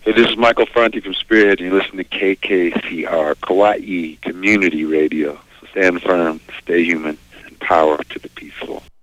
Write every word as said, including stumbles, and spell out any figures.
Hey, this is Michael Franti from Spearhead, and you listen to K K C R, Kauai Community Radio. So stand firm, stay human, and power to the peaceful.